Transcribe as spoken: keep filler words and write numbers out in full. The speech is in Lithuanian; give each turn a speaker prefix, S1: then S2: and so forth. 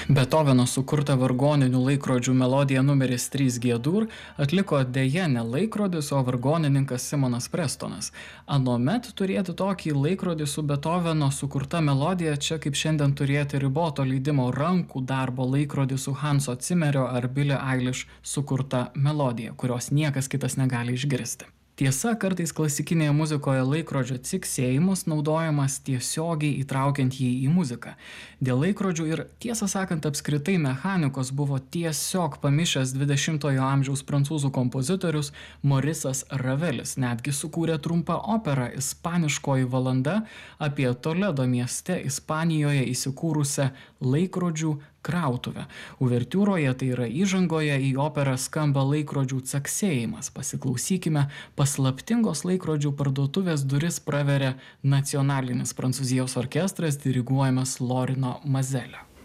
S1: Beethoveno sukurtą vargoninių laikrodžių melodiją numeris trys G-dur atliko deja ne laikrodis, o vargonininkas Simonas Prestonas. Anuomet turėti tokį laikrodį su Beethoveno sukurta melodija čia kaip šiandien turėti riboto leidimo rankų darbo laikrodį su Hanso Zimmerio ar Billie Eilish sukurta melodija, kurios niekas kitas negali išgirsti. Tiesa, kartais klasikinėje muzikoje laikrodžio ciksėjimas naudojamas tiesiogiai įtraukiant jį į muziką. Dėl laikrodžių ir tiesą sakant apskritai mechanikos buvo tiesiog pamišęs dvidešimtojo amžiaus prancūzų kompozitorius Morisas Ravelis. Netgi sukūrė trumpą operą Ispaniškoji valanda apie Toledo mieste Ispanijoje įsikūrusią laikrodžių krautuvę. Uvertiūroje, tai yra įžangoje, į operą skamba laikrodžių caksėjimas. Pasiklausykime, paslaptingos laikrodžių parduotuvės duris praveria nacionalinis Prancūzijos orkestras diriguojamas Lorino Mazelio.